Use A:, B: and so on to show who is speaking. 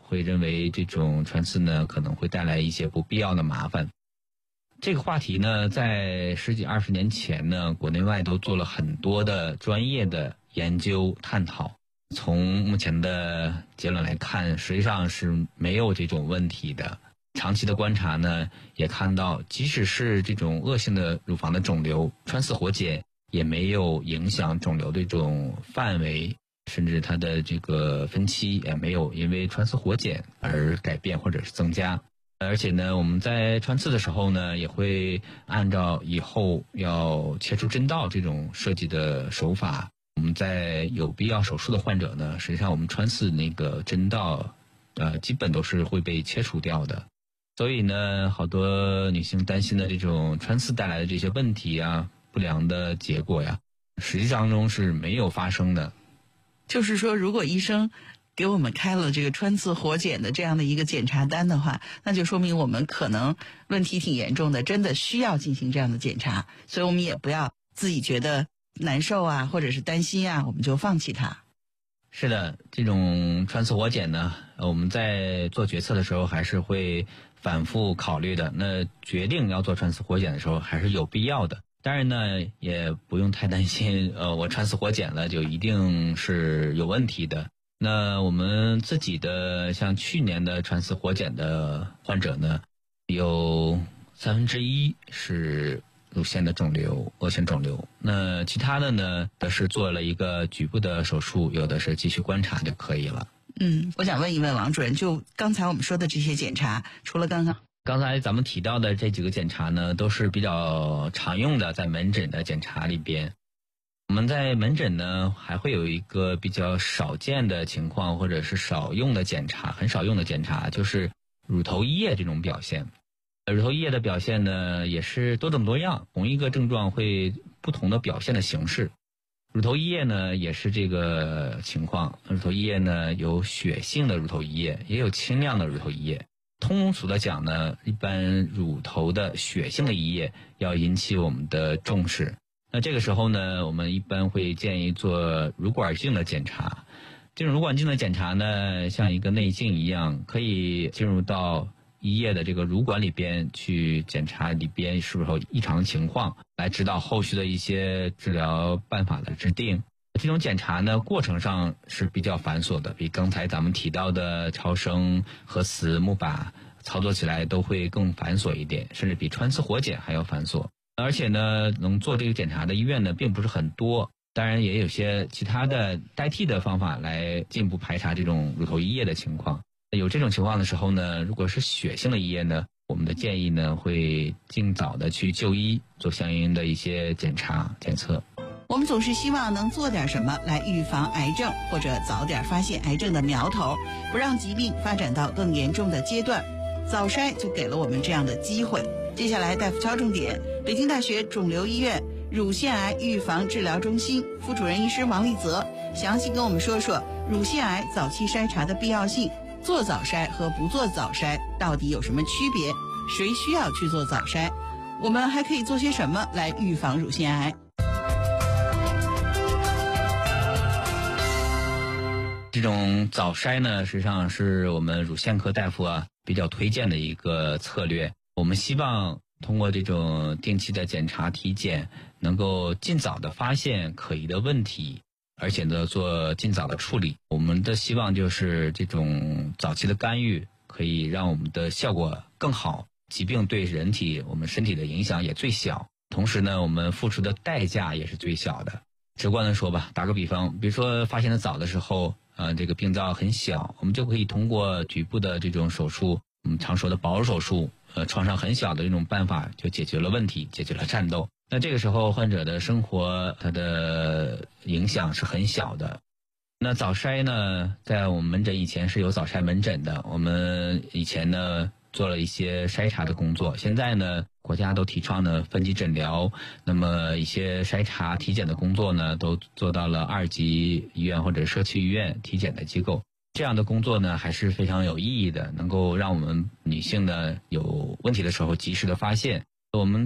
A: 会认为这种穿刺呢可能会带来一些不必要的麻烦。这个话题呢，在10几20年前呢，国内外都做了很多的专业的研究探讨。从目前的结论来看，实际上是没有这种问题的。长期的观察呢，也看到，即使是这种恶性的乳房的肿瘤，穿刺活检也没有影响肿瘤的这种范围，甚至它的这个分期也没有因为穿刺活检而改变或者是增加。而且呢，我们在穿刺的时候呢，也会按照以后要切除针道这种设计的手法。我们在有必要手术的患者呢，实际上我们穿刺那个针道，基本都是会被切除掉的。所以呢，好多女性担心的这种穿刺带来的这些问题啊、不良的结果呀，实际上中是没有发生的。
B: 就是说，如果医生给我们开了这个穿刺活检的这样的一个检查单的话，那就说明我们可能问题挺严重的，真的需要进行这样的检查。所以我们也不要自己觉得难受啊，或者是担心啊，我们就放弃它。
A: 是的，这种穿刺活检呢，我们在做决策的时候还是会反复考虑的。那决定要做穿刺活检的时候，还是有必要的。当然呢，也不用太担心，我穿刺活检了就一定是有问题的。那我们自己的像去年的穿刺活检的患者呢，有1/3是乳腺的肿瘤、恶性肿瘤。那其他的呢，都是做了一个局部的手术，有的是继续观察就可以了。
B: 我想问一问王主任，就刚才我们说的这些检查，除了刚
A: 才咱们提到的这几个检查呢，都是比较常用的，在门诊的检查里边。我们在门诊呢，还会有一个比较少见的情况，或者是少用的检查，很少用的检查，就是乳头溢液这种表现。乳头溢液的表现呢，也是多种多样，同一个症状会不同的表现的形式。乳头溢液呢，也是这个情况。乳头溢液呢，有血性的乳头溢液，也有轻量的乳头溢液。通俗的讲呢，一般乳头的血性的溢液要引起我们的重视。那这个时候呢，我们一般会建议做乳管镜的检查。这种乳管镜的检查呢，像一个内镜一样，可以进入到溢液的这个乳管里边去检查里边是否有异常情况，来指导后续的一些治疗办法的制定。这种检查呢，过程上是比较繁琐的，比刚才咱们提到的超声、核磁、钼靶操作起来都会更繁琐一点，甚至比穿刺活检还要繁琐。而且呢，能做这个检查的医院呢，并不是很多。当然也有些其他的代替的方法来进一步排查这种乳头溢液的情况。有这种情况的时候呢，如果是血性的溢液呢，我们的建议呢，会尽早的去就医，做相应的一些检查检测。
B: 我们总是希望能做点什么来预防癌症，或者早点发现癌症的苗头，不让疾病发展到更严重的阶段。早筛就给了我们这样的机会。接下来大夫敲重点，北京大学肿瘤医院乳腺癌预防治疗中心副主任医师王立泽详细跟我们说说乳腺癌早期筛查的必要性，做早筛和不做早筛到底有什么区别，谁需要去做早筛，我们还可以做些什么来预防乳腺癌。
A: 这种早筛呢，实际上是我们乳腺科大夫比较推荐的一个策略。我们希望通过这种定期的检查体检，能够尽早的发现可疑的问题，而且呢做尽早的处理。我们的希望就是这种早期的干预可以让我们的效果更好，疾病对人体我们身体的影响也最小，同时呢我们付出的代价也是最小的。直观的说吧，打个比方，比如说发现的早的时候，这个病灶很小，我们就可以通过局部的这种手术，我们常说的保守手术，创伤很小的这种办法就解决了问题，解决了战斗。那这个时候患者的生活它的影响是很小的。那早筛呢，在我们门诊以前是有早筛门诊的，我们以前呢做了一些筛查的工作，现在呢国家都提倡呢分级诊疗，那么一些筛查体检的工作呢都做到了2级医院或者社区医院体检的机构。这样的工作呢还是非常有意义的，能够让我们女性呢有问题的时候及时的发现。我们